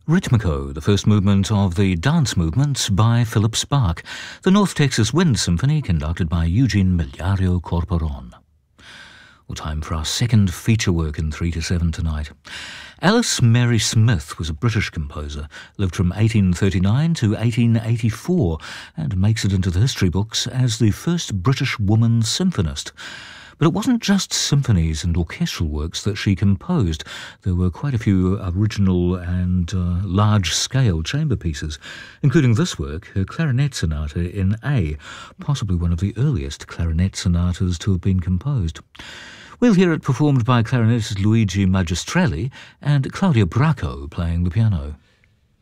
Ritmico, the first movement of the dance movement by Philip Sparke, the North Texas Wind Symphony conducted by Eugene Migliario Corporon. Well, time for our second feature work in 3 to 7 tonight. Alice Mary Smith was a British composer, lived from 1839 to 1884 and makes it into the history books as the first British woman symphonist. But it wasn't just symphonies and orchestral works that she composed. There were quite a few original and large-scale chamber pieces, including this work, her Clarinet Sonata in A, possibly one of the earliest clarinet sonatas to have been composed. We'll hear it performed by clarinetist Luigi Magistrelli and Claudia Bracco playing the piano.